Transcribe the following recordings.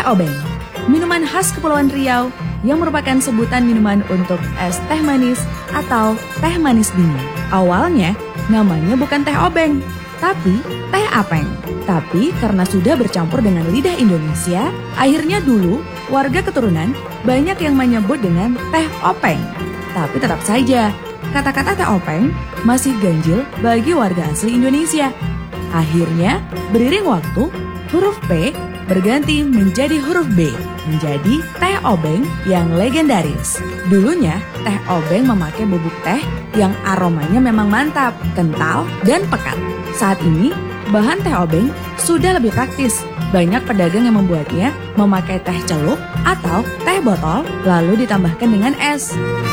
obeng, minuman khas Kepulauan Riau yang merupakan sebutan minuman untuk es teh manis atau teh manis dingin. Awalnya namanya bukan teh obeng, tapi teh apeng. Tapi karena sudah bercampur dengan lidah Indonesia, akhirnya dulu warga keturunan banyak yang menyebut dengan teh openg. Tapi tetap saja, kata-kata teh openg masih ganjil bagi warga asli Indonesia. Akhirnya, beriring waktu, huruf P berganti menjadi huruf B, menjadi teh obeng yang legendaris. Dulunya, teh obeng memakai bubuk teh yang aromanya memang mantap, kental, dan pekat. Saat ini, bahan teh obeng sudah lebih praktis. Banyak pedagang yang membuatnya memakai teh celup atau teh botol, lalu ditambahkan dengan es.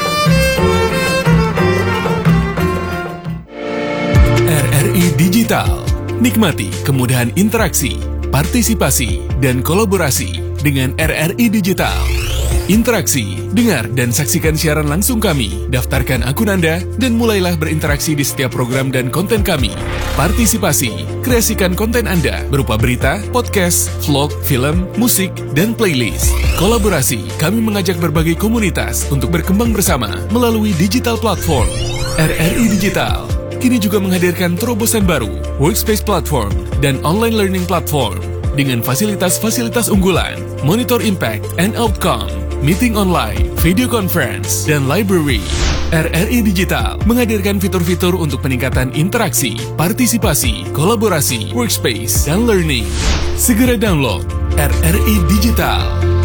RRI Digital. Nikmati kemudahan interaksi, partisipasi, dan kolaborasi dengan RRI Digital. Interaksi, dengar dan saksikan siaran langsung kami, daftarkan akun Anda, dan mulailah berinteraksi di setiap program dan konten kami. Partisipasi, kreasikan konten Anda berupa berita, podcast, vlog, film, musik, dan playlist. Kolaborasi, kami mengajak berbagai komunitas untuk berkembang bersama melalui digital platform. RRI Digital kini juga menghadirkan terobosan baru, workspace platform, dan online learning platform dengan fasilitas-fasilitas unggulan, monitor impact and outcome, meeting online, video conference, dan library. RRI Digital menghadirkan fitur-fitur untuk peningkatan interaksi, partisipasi, kolaborasi, workspace, dan learning. Segera download RRI Digital.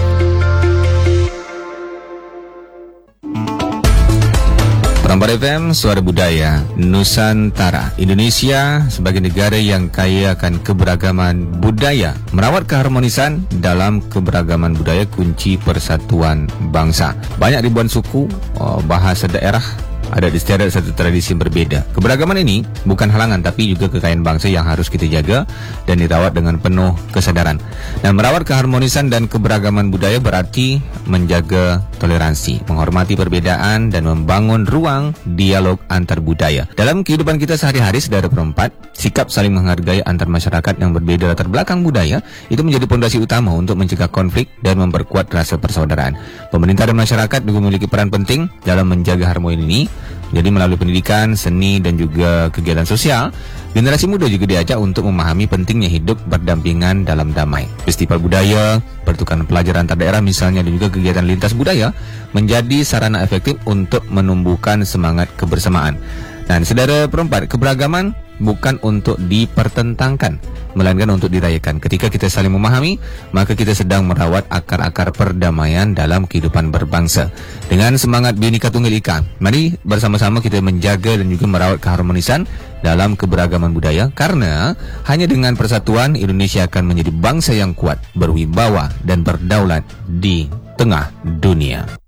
Perempat FM, Suara Budaya, Nusantara. Indonesia sebagai negara yang kaya akan keberagaman budaya. Merawat keharmonisan dalam keberagaman budaya kunci persatuan bangsa. Banyak ribuan suku, bahasa daerah, ada di setiap satu tradisi berbeda. Keberagaman ini bukan halangan tapi juga kekayaan bangsa yang harus kita jaga dan dirawat dengan penuh kesadaran. Dan merawat keharmonisan dan keberagaman budaya berarti menjaga toleransi, menghormati perbedaan dan membangun ruang dialog antar budaya. Dalam kehidupan kita sehari-hari, saudara perempat, sikap saling menghargai antar masyarakat yang berbeda latar belakang budaya itu menjadi fondasi utama untuk mencegah konflik dan memperkuat rasa persaudaraan. Pemerintah dan masyarakat juga memiliki peran penting dalam menjaga harmoni ini. Jadi melalui pendidikan, seni, dan juga kegiatan sosial, generasi muda juga diajak untuk memahami pentingnya hidup berdampingan dalam damai. Festival budaya, pertukaran pelajar antar daerah misalnya, dan juga kegiatan lintas budaya menjadi sarana efektif untuk menumbuhkan semangat kebersamaan. Dan saudara perempat, keberagaman bukan untuk dipertentangkan, melainkan untuk dirayakan. Ketika kita saling memahami, maka kita sedang merawat akar-akar perdamaian dalam kehidupan berbangsa. Dengan semangat Bhinneka Tunggal Ika, mari bersama-sama kita menjaga dan juga merawat keharmonisan dalam keberagaman budaya, karena hanya dengan persatuan Indonesia akan menjadi bangsa yang kuat, berwibawa, dan berdaulat di tengah dunia.